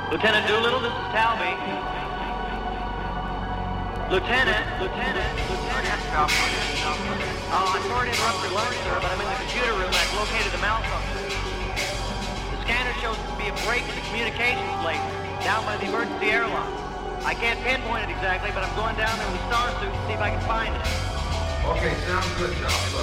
Lieutenant Doolittle, this is Talby. Lieutenant. Yes, California. Oh, I'm sorry to interrupt your lunch, sir, but I'm in the computer room and I've located the malfunction. The scanner shows to be a break in the communications link down by the emergency airlock. I can't pinpoint it exactly, but I'm going down there with Starsuit to see if I can find it. Okay, sounds good, Josh.